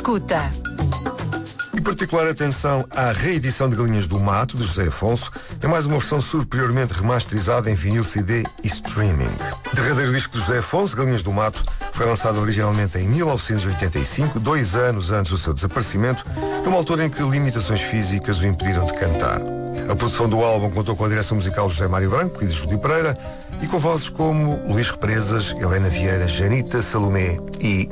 escuta. E particular atenção à reedição de Galinhas do Mato, de José Afonso. É mais uma versão superiormente remasterizada em vinil, CD e streaming. Derradeiro disco de José Afonso, Galinhas do Mato, foi lançado originalmente em 1985, 2 anos antes do seu desaparecimento, numa altura em que limitações físicas o impediram de cantar. A produção do álbum contou com a direção musical de José Mário Branco e de Júlio Pereira, e com vozes como Luís Represas, Helena Vieira, Janita, Salomé e